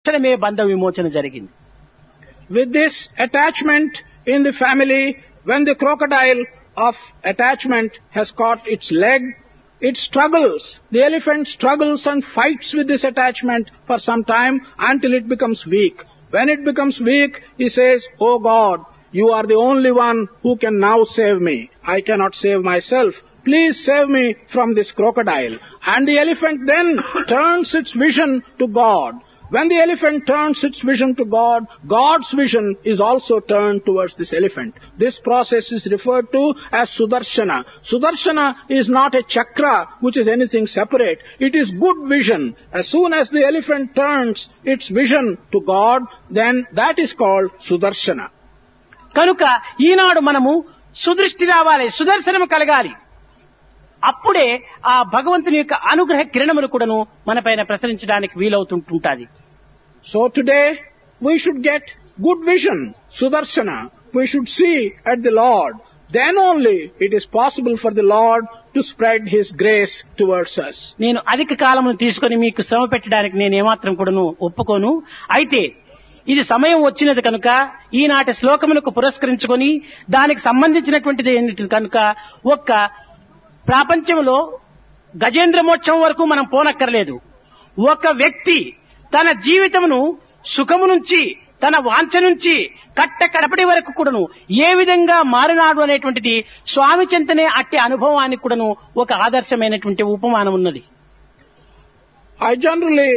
తక్షణమే బంధ విమోచన జరిగింది. With this attachment in the family, when the crocodile of attachment has caught its leg, it struggles. The elephant struggles and fights with this attachment for some time until it becomes weak. When it becomes weak, he says, "Oh God, you are the only one who can now save me. I cannot save myself. Please save me from this crocodile." And the elephant then turns its vision to God. When the elephant turns its vision to God, God's vision is also turned towards this elephant. This process is referred to as Sudarshana. Sudarshana is not a chakra which is anything separate. It is good vision. As soon as the elephant turns its vision to God, then that is called Sudarshana. కనుక ఈనాడు మనము సుదృష్టి రావాలి, సుదర్శనము కలగాలి. అప్పుడే ఆ భగవంతుని యొక్క అనుగ్రహ కిరణములు కూడాను మన పైన ప్రసరించడానికి వీలవుతుంటుంటాది. So today we should get good vision, Sudarshana. We should see at the Lord. Then only it is possible for the Lord to spread His grace towards us. నేను అధిక కాలమును తీసుకొని మీకు శ్రమ పెట్టడానికి నేను ఏమాత్రం కూడాను ఒప్పుకోను. అయితే ఇది సమయం వచ్చినది కనుక ఈనాటి శ్లోకములకు పురస్కరించుకొని దానికి సంబంధించినటువంటిది ఏంటి కనుక ఒక్క ప్రపంచంలో గజేంద్ర మోక్షం వరకు మనం పోనక్కర్లేదు. ఒక వ్యక్తి తన జీవితమును సుఖము నుంచి తన వాంఛ నుంచి కట్ట కడపటి వరకు కూడాను ఏ విధంగా మారినాడు అనేటువంటిది స్వామి చింతనే అట్టి అనుభవానికి కూడాను ఒక ఆదర్శమైనటువంటి ఉపమానం ఉన్నది. I generally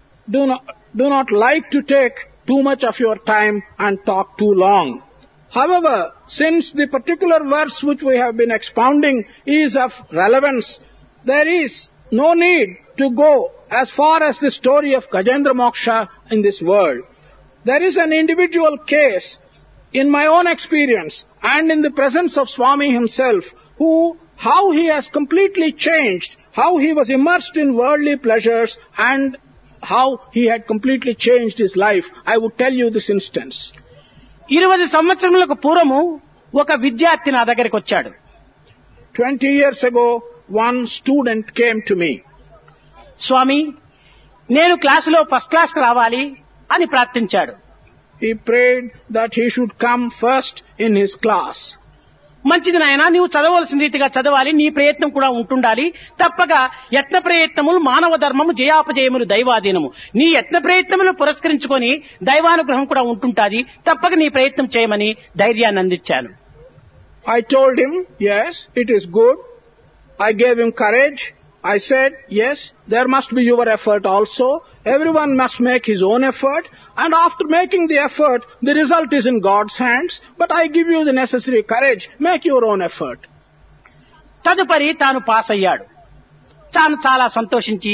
do not like to take too much of your time and talk too long. However, since the particular verse which we have been expounding is of relevance, there is no need to go as far as the story of Gajendra Moksha in this world. There is an individual case in my own experience and in the presence of Swami himself, how he has completely changed, how he was immersed in worldly pleasures and how he had completely changed his life. I would tell you this instance. 20 సంవత్సరములకు పూర్వము ఒక విద్యార్థి నా దగ్గరికి వచ్చాడు. 20 years ago, one student came to me. స్వామి, నేను క్లాసులో first class రావాలి అని ప్రార్థించాడు. He prayed that he should come first in his class. మంచిది నాయనా, నీవు చదవలసిన రీతిగా చదవాలి, నీ ప్రయత్నం కూడా ఉంటుండాలి. తప్పక యత్న ప్రయత్నములు మానవ ధర్మము, జయాపజయములు దైవాధీనము. నీ యత్న ప్రయత్నములు పురస్కరించుకొని దైవానుగ్రహం కూడా ఉంటుంటాది. తప్పక నీ ప్రయత్నం చేయమని ధైర్యాన్ని అందించాను. I told him, yes, it is good. I gave him courage. I said, yes, there must be your effort also. Everyone must make his own effort. And after making the effort, the result is in God's hands. But I give you the necessary courage. Make your own effort. తదుపరి తాను pass అయ్యాడు. తాను చాలా సంతోషించి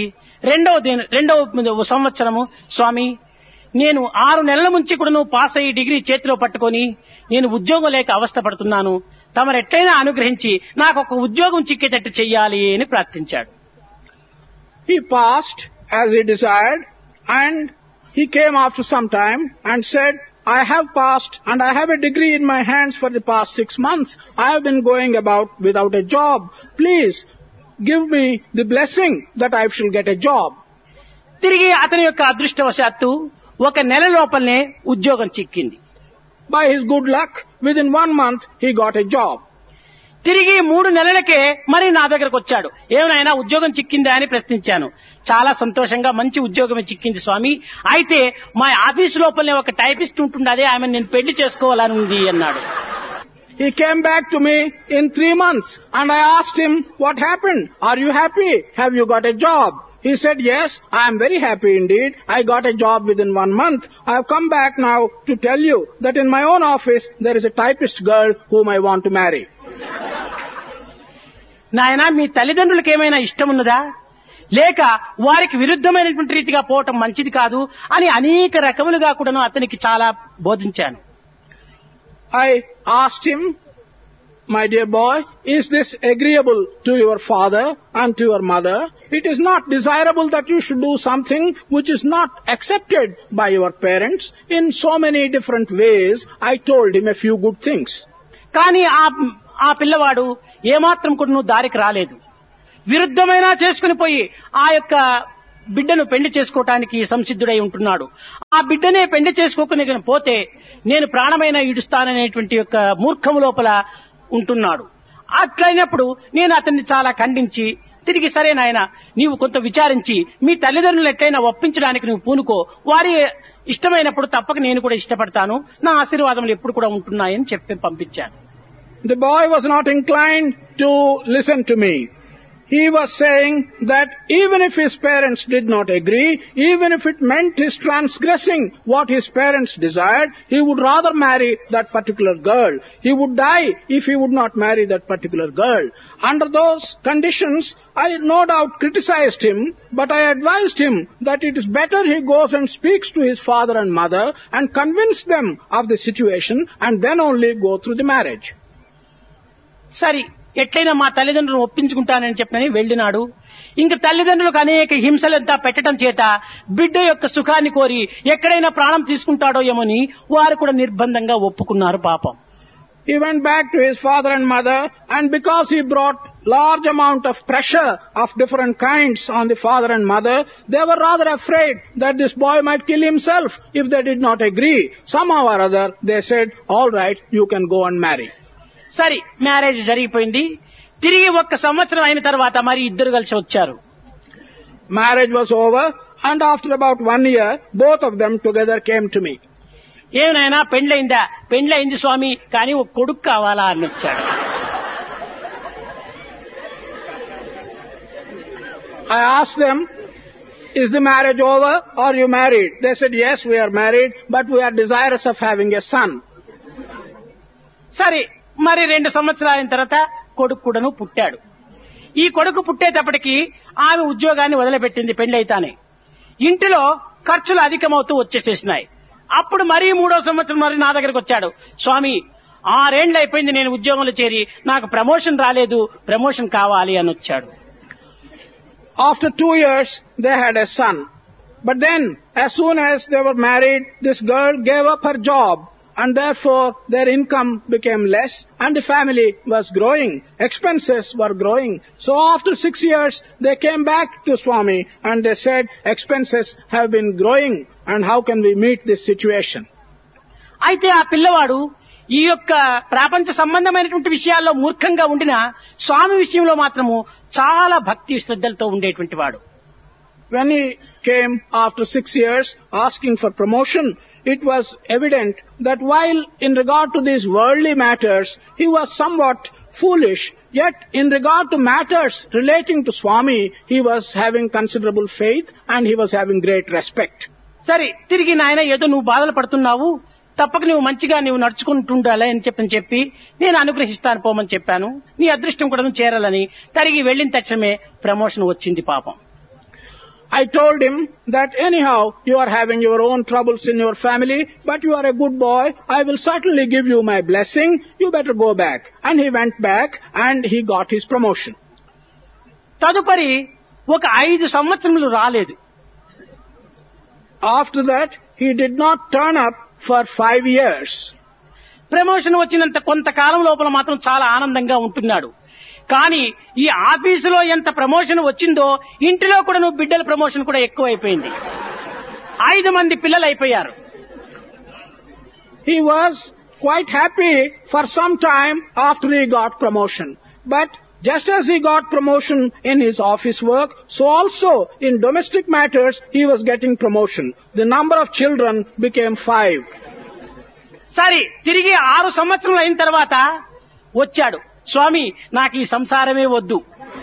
రెండవ సంవత్సరము, స్వామి, నేను 6 నెలల నుంచి కూడా నువ్వు పాస్ అయ్యి డిగ్రీ చేతిలో పట్టుకొని నేను ఉద్యోగం లేక అవస్థ పడుతున్నాను. తమరెట్లయినా అనుగ్రహించి నాకు ఒక ఉద్యోగం చిక్కేటట్టు చెయ్యాలి అని ప్రార్థించాడు. He passed as he desired, and he came after some time and said, I have passed and I have a degree in my hands for the past 6 months. I have been going about without a job. Please give me the blessing that I shall get a job. తిరిగి అతని యొక్క అదృష్టవశాత్తు 1 నెల లోపలనే ఉద్యోగం చిక్కింది. By his good luck, within 1 month, he got a job. తిరిగి 3 నెలలకే మరి నా దగ్గరకు వచ్చాడు. ఏమైనా ఉద్యోగం చిక్కిందా అని ప్రశ్నించాను. చాలా సంతోషంగా మంచి ఉద్యోగమే చిక్కింది స్వామి. అయితే మా ఆఫీస్ లోపలనే ఒక టైపిస్ట్ ఉంటుండదే, ఆమె నేను పెళ్లి చేసుకోవాలని ఉంది అన్నాడు. He came back to me in 3 months and I asked him, what happened? Are you happy? Have you got a job? He said, yes, I am very happy indeed. I got a job within 1 month. I have come back now to tell you that in my own office there is a typist girl whom I want to marry. నాయనా, మీ తల్లిదండ్రులకు ఏమైనా ఇష్టం ఉన్నదా, లేక వారికి విరుద్ధమైనటువంటి రీతిగా పోవటం మంచిది కాదు అని అనేక రకములుగా కూడాను అతనికి చాలా బోధించాను. I asked him, my dear boy, is this agreeable to your father and to your mother? It is not desirable that you should do something which is not accepted by your parents. In so many different ways, I told him a few good things. కానీ ఆ పిల్లవాడు ఏమాత్రం కూడా దారికి రాలేదు. విరుద్ధమైన చేసుకుని పోయి ఆ యొక్క బిడ్డను పెళ్లి చేసుకోవటానికి సంసిద్ధుడై ఉంటున్నాడు. ఆ బిడ్డనే పెళ్లి చేసుకోకుని పోతే నేను ప్రాణమైన ఇడుస్తాననేటువంటి యొక్క మూర్ఖము లోపల ఉంటున్నాడు. అట్లయినప్పుడు నేను అతన్ని చాలా ఖండించి తిరిగి సరే నాయన నీవు కొంత విచారించి మీ తల్లిదండ్రులు ఎట్లయినా ఒప్పించడానికి నువ్వు పూనుకో, వారి ఇష్టమైనప్పుడు తప్పక నేను కూడా ఇష్టపడతాను, నా ఆశీర్వాదములు ఎప్పుడు కూడా ఉంటున్నాయని చెప్పి పంపించాను. The boy was not inclined to listen to me. He was saying that even if his parents did not agree, even if it meant his transgressing what his parents desired, he would rather marry that particular girl. He would die if he would not marry that particular girl. Under those conditions, I no doubt criticized him, but I advised him that it is better he goes and speaks to his father and mother and convince them of the situation and then only go through the marriage. సరే ఎట్లయినా మా తల్లిదండ్రులను ఒప్పించుకుంటానని చెప్పని వెళ్ళినాడు. ఇంక తల్లిదండ్రులకు అనేక హింసలంతా పెట్టడం చేత బిడ్డ యొక్క సుఖాన్ని కోరి ఎక్కడైనా ప్రాణం తీసుకుంటాడో ఏమోని వారు కూడా నిర్బంధంగా ఒప్పుకున్నారు. పాపం. He went back to his father and mother, and because he brought large amount of pressure of different kinds on the father and mother, they were rather afraid that this boy might kill himself if they did not agree. Somehow or other they said, all right, you can go and marry. సరే marriage జరిగిపోయింది. తిరిగి 1 సంవత్సరం అయిన తర్వాత మరి ఇద్దరు కలిసి వచ్చారు. Marriage was over, and after about 1 year, both of them together came to me. ఏమైనా పెండ్లైందా? పెండ్లైంది స్వామి, కానీ ఒక కొడుకు కావాలా అని వచ్చాడు. I asked them, is the marriage over or you married? They said, yes, we are married, but we are desirous of having a son. సరే మరి 2 సంవత్సరాల తర్వాత కొడుకు కూడాను పుట్టాడు. ఈ కొడుకు పుట్టేటప్పటికి ఆమె ఉద్యోగాన్ని వదిలిపెట్టింది పెండ్లైతానే. ఇంటిలో ఖర్చులు అధికమవుతూ వచ్చేసేసినాయి. అప్పుడు మరీ 3వ సంవత్సరం మరి నా దగ్గరకు వచ్చాడు. స్వామి 6 ఏళ్లు అయిపోయింది నేను ఉద్యోగంలో చేరి, నాకు ప్రమోషన్ రాలేదు, ప్రమోషన్ కావాలి అని వచ్చాడు. After 2 years, they had a son. But then, as soon as they were married, this girl gave up her job. And therefore their income became less and the family was growing. Expenses were growing. So after 6 years they came back to Swami and they said expenses have been growing and how can we meet this situation? అయితే ఆ పిల్లవాడు ఈ యొక్క ప్రపంచ సంబంధమైనటువంటి విషయాల్లో మూర్ఖంగా ఉండినా స్వామి విషయంలో మాత్రము చాలా భక్తి శ్రద్ధలతో ఉండేటువంటి వాడు. When he came after 6 years asking for promotion, it was evident that while in regard to these worldly matters, he was somewhat foolish, yet in regard to matters relating to Swami, he was having considerable faith and he was having great respect. సరే తిరిగి నాయన ఏదో నువ్వు బాధలు పడుతున్నావు, తప్పక నువ్వు మంచిగా నువ్వు నడుచుకుంటుండాలి అని చెప్పి నేను అనుగ్రహిస్తాను పోమని చెప్పాను. నీ అదృష్టం కూడా చేరాలని. తిరిగి వెళ్ళిన తక్షణమే ప్రమోషన్ వచ్చింది. పాపం. I told him that anyhow you are having your own troubles in your family, but you are a good boy. I will certainly give you my blessing. You better go back. And he went back and he got his promotion. తదుపరి ఒక 5 సంవత్సరములు రాలేదు. After that, he did not turn up for 5 years. Promotion వచ్చినంత కొంతకాలం లోపల మాత్రం చాలా ఆనందంగా ఉంటున్నాడు. కానీ ఈ ఆఫీసులో ఎంత ప్రమోషన్ వచ్చిందో ఇంటిలో కూడా నువ్వు బిడ్డల ప్రమోషన్ కూడా ఎక్కువైపోయింది. 5 మంది పిల్లలు అయిపోయారు. He was quite happy for some time after he got promotion. But just as he got promotion in his office work, so also in domestic matters he was getting promotion. The number of children became 5. సరే తిరిగి 6 సంవత్సరాలు అయిన తర్వాత వచ్చాడు. స్వామి నాకు ఈ సంసారమే వద్దు,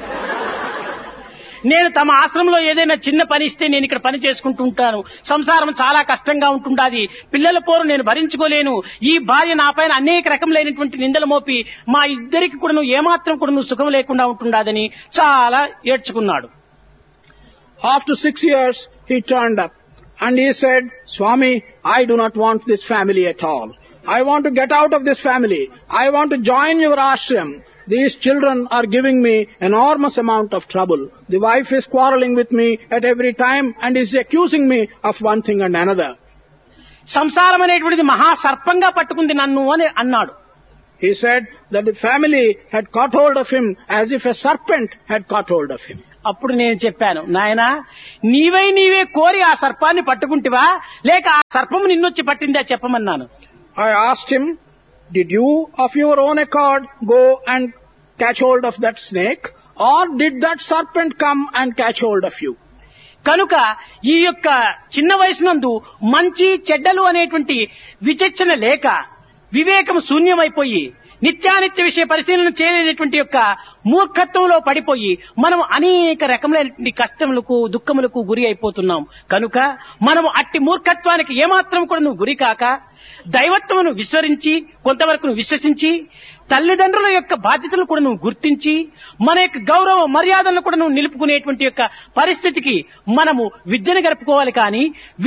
నేను తమ ఆశ్రమంలో ఏదైనా చిన్న పని ఇస్తే నేను ఇక్కడ పని చేసుకుంటూ ఉంటాను. సంసారం చాలా కష్టంగా ఉంటుండాది, పిల్లల పోరు నేను భరించుకోలేను. ఈ భార్య నా పైన అనేక రకములైనటువంటి నిందలు మోపి మా ఇద్దరికి కూడా ఏమాత్రం కూడా సుఖం లేకుండా ఉంటుండాదని చాలా ఏడ్చుకున్నాడు. After 6 years he turned up and he said, Swami, I do not want this family at all. I want to get out of this family. I want to join your ashram. These children are giving me enormous amount of trouble. The wife is quarreling with me at every time and is accusing me of one thing and another. సంసారం అనేటువంటిది మహా సర్పంగా పట్టుకుంది నన్ను అని అన్నాడు. He said that the family had caught hold of him as if a serpent had caught hold of him. అప్పుడు నేను చెప్పాను, నాయనా నీవే కోరి ఆ సర్పాన్ని పట్టుకుంటివా లేక ఆ సర్పము నిన్నొచ్చి పట్టిందా చెప్పమన్నాను. I asked him, did you of your own accord go and catch hold of that snake, or did that serpent come and catch hold of you? కనుక ఈ యొక్క చిన్న వయసునందు మంచి చెడ్డలు అనేటువంటి విచక్షణ లేక వివేకం శూన్యమైపోయి నిత్యానిత్య విషయ పరిశీలన చేయలేనటువంటి యొక్క మూర్ఖత్వంలో పడిపోయి మనం అనేక రకములైనటువంటి కష్టములకు దుఃఖములకు గురి అయిపోతున్నాం. కనుక మనం అట్టి మూర్ఖత్వానికి ఏమాత్రం కూడా నువ్వు గురి కాక దైవత్వమును విస్మరించి కొంతవరకు విశ్వసించి తల్లిదండ్రుల యొక్క బాధ్యతలు కూడా నువ్వు గుర్తించి మన యొక్క గౌరవ మర్యాదలను కూడా నువ్వు నిలుపుకునేటువంటి యొక్క పరిస్థితికి మనము విద్యను గడుపుకోవాలి. కానీ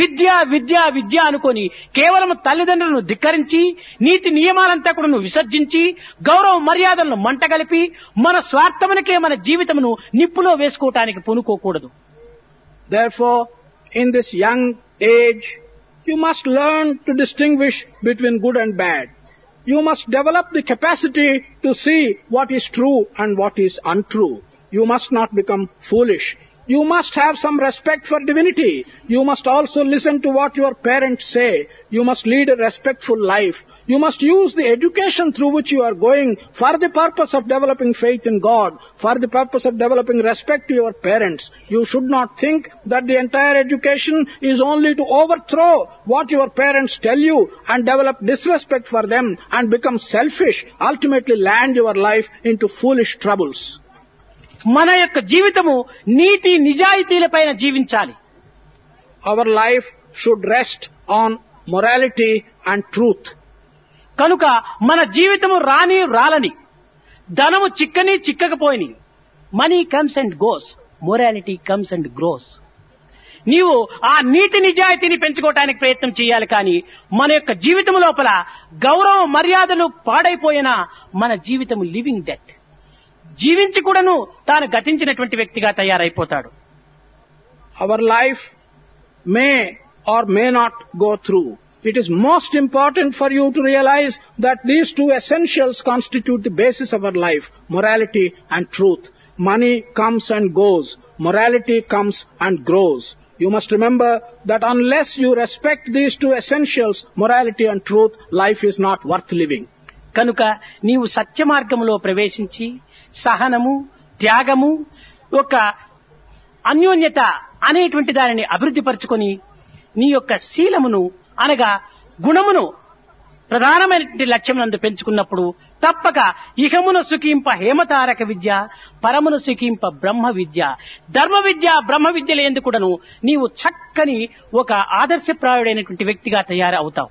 విద్య అనుకొని కేవలం తల్లిదండ్రులను ధిక్కరించి నీతి నియమాలంతా కూడా నువ్వు విసర్జించి గౌరవ మర్యాదలను మంటగలిపి మన స్వార్థమునకే మన జీవితమును నిప్పులో వేసుకోవటానికి పూనుకోకూడదు. Therefore, in this young age, you must learn to distinguish between good and bad. You must develop the capacity to see what is true and what is untrue. You must not become foolish. You must have some respect for divinity. You must also listen to what your parents say. You must lead a respectful life. You must use the education through which you are going for the purpose of developing faith in God, for the purpose of developing respect to your parents. You should not think that the entire education is only to overthrow what your parents tell you and develop disrespect for them and become selfish, ultimately land your life into foolish troubles. మన యొక్క జీవితము నీతి నిజాయితీలపైన జీవించాలి. Our life should rest on morality and truth. కనుక మన జీవితము రాలని ధనము చిక్కకపోయిని money comes and goes, morality comes and grows. నీవు ఆ నీతి నిజాయితీని పెంచుకోవటానికి ప్రయత్నం చేయాలి. కానీ మన యొక్క జీవితం లోపల గౌరవ మర్యాదలు పాడైపోయినా మన జీవితము లివింగ్ డెత్, జీవించి కూడాను తాను గతించినటువంటి వ్యక్తిగా తయారైపోతాడు. Our life may or may not go through. It is most important for you to realize that these two essentials constitute the basis of our life, morality and truth. Money comes and goes, morality comes and grows. You must remember that unless you respect these two essentials, morality and truth, life is not worth living. కనుక నీవు సత్య మార్గములో ప్రవేశించి సహనము, త్యాగము, ఒక అన్యోన్యత అనేటువంటి దానిని అభివృద్ధి పరుచుకొని నీ యొక్క శీలమును అనగా గుణమును ప్రధానమైనటువంటి లక్ష్యమునందు పెంచుకున్నప్పుడు తప్పక ఇహమును సుఖింప హేమతారక విద్య, పరమును సుఖింప బ్రహ్మ విద్య, ధర్మ విద్య, బ్రహ్మ విద్యల యందు కూడాను నీవు చక్కని ఒక ఆదర్శప్రాయుడైనటువంటి వ్యక్తిగా తయారవుతావు.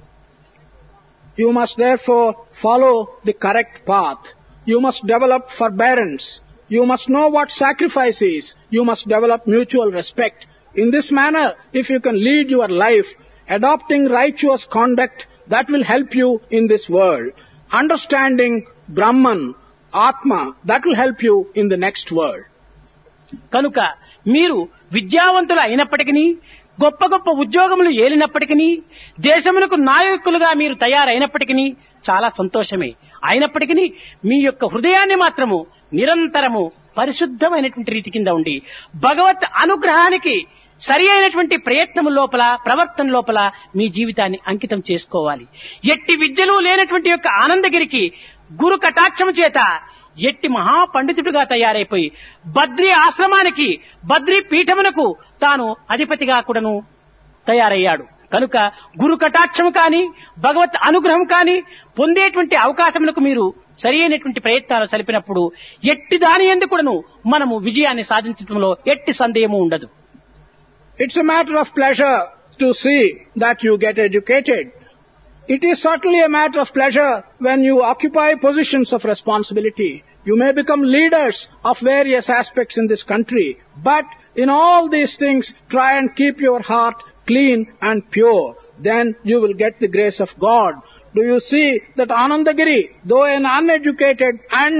You must therefore follow the correct path. You must develop forbearance. You must know what sacrifice is. You must develop mutual respect. In this manner, if you can lead your life, adopting righteous conduct, that will help you in this world. Understanding Brahman, Atma, that will help you in the next world. కనుక మీరు విద్యావంతులు అయినప్పటికీ గొప్ప గొప్ప ఉద్యోగములు ఏలినప్పటికీ దేశమునకు నాయకులుగా మీరు తయారైనప్పటికీ చాలా సంతోషమే. అయినప్పటికీ మీ యొక్క హృదయాన్ని మాత్రము నిరంతరము పరిశుద్ధమైనటువంటి రీతి కింద ఉండి భగవత్ అనుగ్రహానికి సరి అయినటువంటి ప్రయత్నము లోపల, ప్రవర్తన లోపల మీ జీవితాన్ని అంకితం చేసుకోవాలి. ఎట్టి విద్యలు లేనటువంటి యొక్క ఆనందగిరికి గురు కటాక్షము చేత ఎట్టి మహాపండితుడిగా తయారైపోయి బద్రీ ఆశ్రమానికి, బద్రీ పీఠమునకు తాను అధిపతిగా కూడాను తయారయ్యాడు. కనుక గురు కటాక్షము కాని భగవత్ అనుగ్రహం కాని పొందేటువంటి అవకాశములకు మీరు సరి అయినటువంటి ప్రయత్నాలు సలిపినప్పుడు ఎట్టి దాని యందు కూడాను మనము విజయాన్ని సాధించడంలో ఎట్టి సందేహము ఉండదు. It's a matter of pleasure to see that you get educated. It is certainly a matter of pleasure when you occupy positions of responsibility. You may become leaders of various aspects in this country, but in all these things, try and keep your heart clean and pure. Then you will get the grace of God. Do you see that Anandagiri, though an uneducated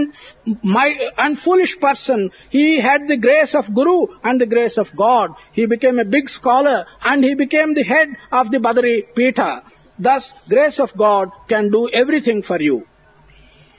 and foolish person, he had the grace of Guru and the grace of God. He became a big scholar and he became the head of the Badri Pitha. Thus, grace of God can do everything for you.